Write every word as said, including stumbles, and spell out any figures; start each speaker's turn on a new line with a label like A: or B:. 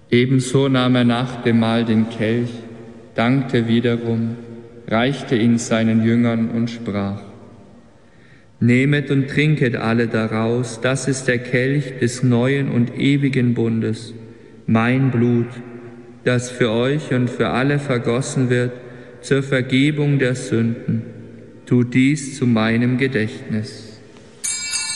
A: Ebenso nahm er nach dem Mahl den Kelch, dankte wiederum, reichte ihn seinen Jüngern und sprach: Nehmet und trinket alle daraus, das ist der Kelch des neuen und ewigen Bundes, mein Blut, das für euch und für alle vergossen wird zur Vergebung der Sünden. Tut dies zu meinem Gedächtnis.